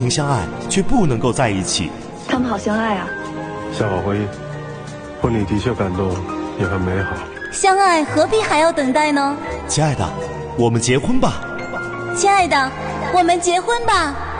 相爱却不能够在一起。 他们好相爱啊。 夏宝辉，婚礼的确感动，也很美好。 相爱何必还要等待呢？ 亲爱的，我们结婚吧。 亲爱的，我们结婚吧。